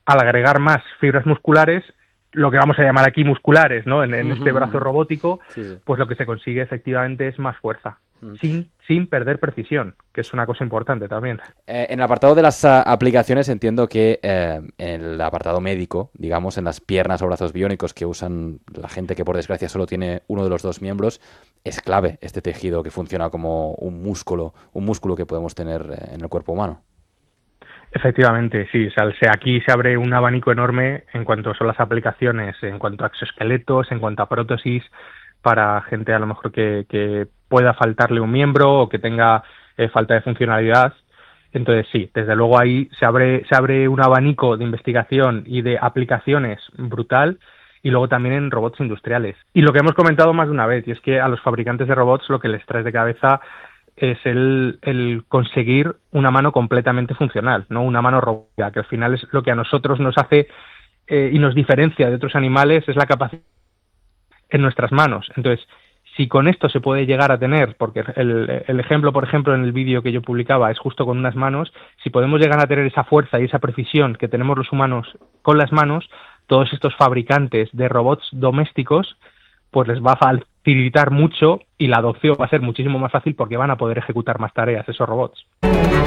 al agregar más fibras musculares, lo que vamos a llamar aquí musculares, ¿no? En este brazo robótico, Sí. pues lo que se consigue efectivamente es más fuerza, sin perder precisión, que es una cosa importante también. En el apartado de las aplicaciones entiendo que en el apartado médico, digamos, en las piernas o brazos biónicos que usan la gente que por desgracia solo tiene uno de los dos miembros, es clave este tejido que funciona como un músculo que podemos tener en el cuerpo humano. Efectivamente, sí. O sea, aquí se abre un abanico enorme en cuanto son las aplicaciones, en cuanto a exoesqueletos, en cuanto a prótesis, para gente a lo mejor que pueda faltarle un miembro o que tenga falta de funcionalidad. Entonces, sí, desde luego ahí se abre un abanico de investigación y de aplicaciones brutal, y luego también en robots industriales. Y lo que hemos comentado más de una vez, y es que a los fabricantes de robots lo que les trae de cabeza es el conseguir una mano completamente funcional, no una mano robótica, que al final es lo que a nosotros nos hace y nos diferencia de otros animales, es la capacidad en nuestras manos. Entonces, si con esto se puede llegar a tener, porque el ejemplo, por ejemplo, en el vídeo que yo publicaba es justo con unas manos, si podemos llegar a tener esa fuerza y esa precisión que tenemos los humanos con las manos, todos estos fabricantes de robots domésticos, pues les va a facilitar mucho y la adopción va a ser muchísimo más fácil porque van a poder ejecutar más tareas esos robots.